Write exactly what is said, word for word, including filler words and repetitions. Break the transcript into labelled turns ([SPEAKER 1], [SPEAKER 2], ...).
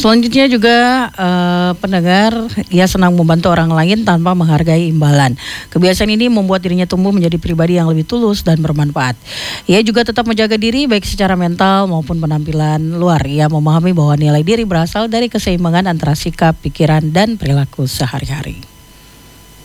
[SPEAKER 1] Selanjutnya juga uh, pendengar, ia senang membantu orang lain tanpa menghargai imbalan. Kebiasaan ini membuat dirinya tumbuh menjadi pribadi yang lebih tulus dan bermanfaat. Ia juga tetap menjaga diri baik secara mental maupun penampilan luar. Ia memahami bahwa nilai diri berasal dari keseimbangan antara sikap, pikiran, dan perilaku sehari-hari.